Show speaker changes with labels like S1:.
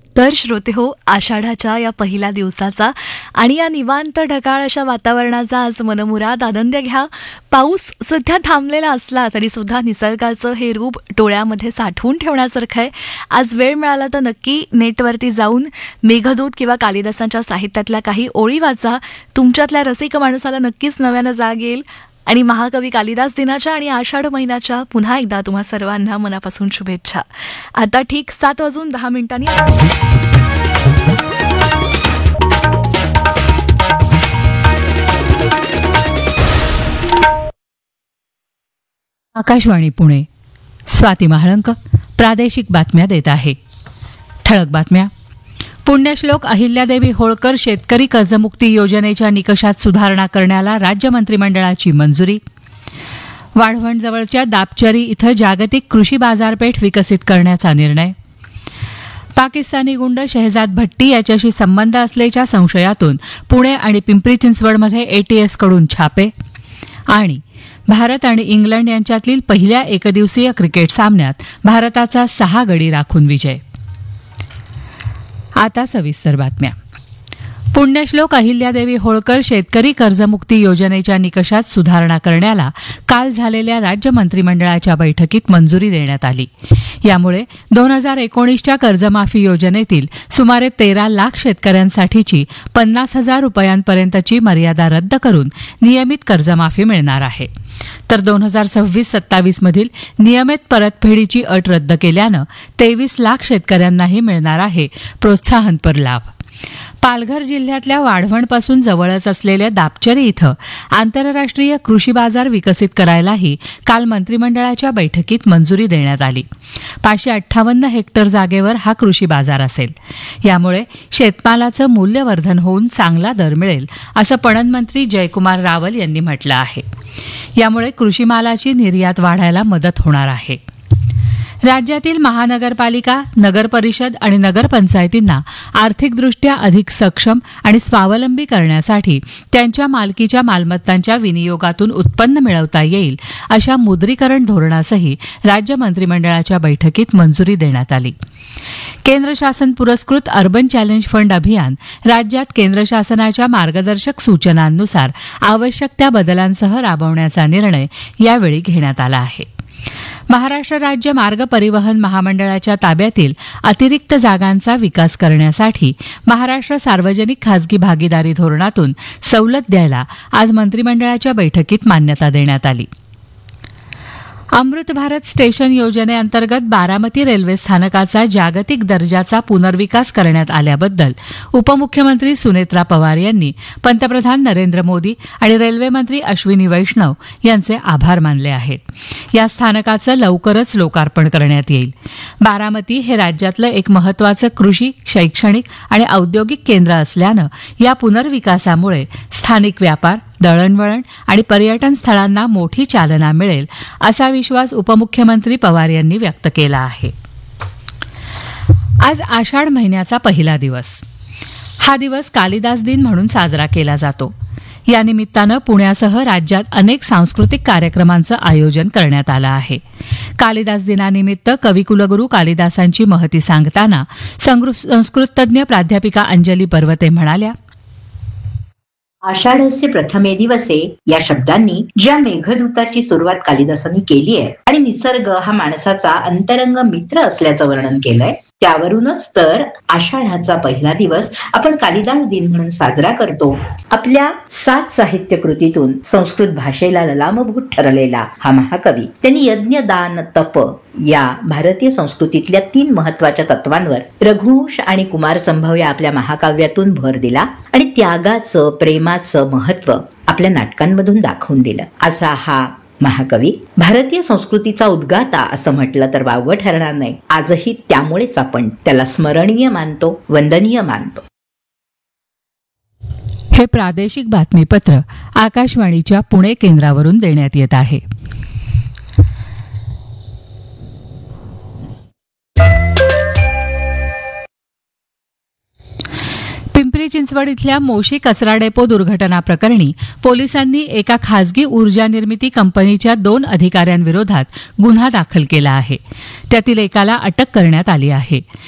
S1: तर श्रोते हो, आषाढाच्या या पहिल्या दिवसाचा आणि या निवांत ढगाळ अशा वातावरणाचा आज मनमुराद आनंद घ्या. पाऊस सध्या थांबलेला असला तरी सुद्धा निसर्गाचं हे रूप डोळ्यामध्ये साठवून ठेवण्यासारखं आहे. आज वेळ मिळाला तर नक्की नेटवरती जाऊन मेघदूत किंवा कालिदासांच्या साहित्यातल्या काही ओळी वाचा. तुमच्यातल्या रसिक माणसाला नक्कीच नव्यानं जाग येईल. आणि महाकवी कालिदास दिनाच्या आणि आषाढ महिन्याच्या पुन्हा एकदा तुम्हा सर्वांना मनापासून शुभेच्छा. आता ठीक 7:10
S2: आकाशवाणी पुणे. स्वाती महाळंक प्रादेशिक बातम्या देत आहे. ठळक बातम्या. पुण्यश्लोक अहिल्यादेवी होळकर शेतकरी कर्जमुक्ती योजनेच्या निकषात सुधारणा करण्याला राज्य मंत्रिमंडळाची मंजुरी. वाढवणजवळच्या दापचरी इथं जागतिक कृषी बाजारपेठ विकसित करण्याचा निर्णय. पाकिस्तानी गुंड शहजाद भट्टी याच्याशी संबंध असल्याच्या संशयातून पुणे आणि पिंपरी चिंचवडमध्ये एटीएसकडून छापे. आणि भारत आणि इंग्लंड यांच्यातील पहिल्या एकदिवसीय क्रिकेट सामन्यात भारताचा 6 गडी राखून विजय. आता सविस्तर बातम्या. पुण्यश्लोक अहिल्यादेवी होळकर शेतकरी कर्जमुक्ती योजनेच्या निकषात सुधारणा करण्याला काल झालेल्या राज्य मंत्रिमंडळाच्या बैठकीत मंजुरी देण्यात आली. यामुळे 2019च्या कर्जमाफी योजनेतील सुमारे 13 लाख शेतकऱ्यांसाठीची 50,000 रुपयांपर्यंतची मर्यादा रद्द करून नियमित कर्जमाफी मिळणार आहे. तर 2026-27 मधील नियमित परतफेडीची अट रद्द केल्यानं 23 लाख शेतकऱ्यांनाही मिळणार आहे प्रोत्साहनपर लाभ. पालघर जिल्ह्यातल्या वाढवणपासून जवळच असलेल्या दापचरी इथं आंतरराष्ट्रीय कृषी बाजार विकसित करायलाही काल मंत्रिमंडळाच्या बैठकीत मंजुरी देण्यात आली. 558 हेक्टर जागेवर हा कृषी बाजार असेल. यामुळे शेतमालाचं मूल्यवर्धन होऊन चांगला दर मिळेल असं पणन मंत्री जयकुमार रावल यांनी म्हटलं आहे. यामुळे कृषी मालाची निर्यात वाढायला मदत होणार आहे. राज्यातील महानगरपालिका, नगरपरिषद आणि नगरपंचायतींना आर्थिकदृष्ट्या अधिक सक्षम आणि स्वावलंबी करण्यासाठी त्यांच्या मालकीच्या मालमत्तांच्या विनियोगातून उत्पन्न मिळवता येईल अशा मुद्रीकरण धोरणासही राज्य मंत्रिमंडळाच्या बैठकीत मंजुरी देण्यात आली. केंद्र शासन पुरस्कृत अर्बन चॅलेंज फंड अभियान राज्यात केंद्र शासनाच्या मार्गदर्शक सूचनांनुसार आवश्यक त्या बदलांसह राबवण्याचा निर्णय यावेळी घेण्यात आला आहे. महाराष्ट्र राज्य मार्ग परिवहन महामंडळाच्या ताब्यातील अतिरिक्त जागांचा विकास करण्यासाठी महाराष्ट्र सार्वजनिक खासगी भागीदारी धोरणातून सवलत द्यायला आज मंत्रिमंडळाच्या बैठकीत मान्यता देण्यात आली. अमृत भारत स्टेशन योजनेअंतर्गत बारामती रेल्वे स्थानकाचा जागतिक दर्जाचा पुनर्विकास करण्यात आल्याबद्दल उपमुख्यमंत्री सुनेत्रा पवार यांनी पंतप्रधान नरेंद्र मोदी आणि रेल्वेमंत्री अश्विनी वैष्णव यांचे आभार मानले आहेत. या स्थानकाचं लवकरच लोकार्पण करण्यात येईल. बारामती हे राज्यातलं एक महत्त्वाचं कृषी, शैक्षणिक आणि औद्योगिक केंद्र असल्यानं या पुनर्विकासामुळे स्थानिक व्यापार, दळणवळण आणि पर्यटन स्थळांना मोठी चालना मिळेल असा विश्वास उपमुख्यमंत्री पवार यांनी व्यक्त केला आहे. आज आषाढ महिन्याचा पहिला दिवस. हा दिवस कालिदास दिन म्हणून साजरा केला जातो. या निमित्तानं पुण्यासह राज्यात अनेक सांस्कृतिक कार्यक्रमांचं आयोजन करण्यात आलं आहे. कालिदास दिनानिमित्त कविकुलगुरू कालिदासांची महती सांगताना संस्कृतज्ञ प्राध्यापिका अंजली पर्वते म्हणाल्या,
S3: आषाढस्य प्रथमे दिवसे या शब्दांनी ज्या मेघदूताची सुरुवात कालिदासांनी केली आहे आणि निसर्ग हा माणसाचा अंतरंग मित्र असल्याचं वर्णन केलंय, त्यावरूनच तर आषाढाचा पहिला दिवस आपण कालिदास दिन म्हणून साजरा करतो. आपल्या 7 साहित्य कृतीतून संस्कृत भाषेला ललामभूत ठरलेला हा महाकवी त्यांनी यज्ञ, दान, तप या भारतीय संस्कृतीतल्या 3 महत्वाच्या तत्वांवर रघुवंश आणि कुमारसंभव या आपल्या महाकाव्यातून भर दिला आणि त्यागाचं, प्रेमाचं महत्व आपल्या नाटकांमधून दाखवून दिलं. असा हा महाकवी भारतीय संस्कृतीचा उद्गाता असं म्हटलं तर वावगं ठरणार नाही. आजही त्यामुळेच आपण त्याला स्मरणीय मानतो, वंदनीय मानतो.
S2: हे प्रादेशिक बातमीपत्र आकाशवाणीच्या पुणे केंद्रावरून देण्यात येत आहे. पिंपरी चिंचवड इथल्या मोशी कचरा डेपो दुर्घटना प्रकरणी पोलिसांनी एका खासगी ऊर्जा निर्मिती कंपनीच्या 2 अधिकाऱ्यांविरोधात गुन्हा दाखल केला आहे. त्यातील एकाला अटक करण्यात आली आहे.